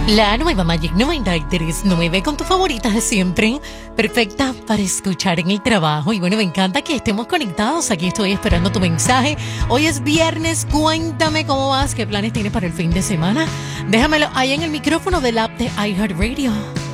La nueva Magic 93, 9 con tu favorita de siempre, perfecta para escuchar en el trabajo. Y bueno, me encanta que estemos conectados. Aquí estoy esperando tu mensaje. Hoy es viernes, cuéntame cómo vas, qué planes tienes para el fin de semana. Déjamelo ahí en el micrófono del app de iHeartRadio.